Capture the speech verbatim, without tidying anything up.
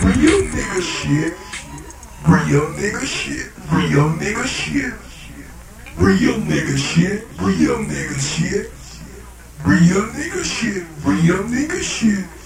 Real nigga shit. Real nigga shit. Real nigga shit. Real nigga shit. Real nigga shit. Real nigga shit. Real nigga shit.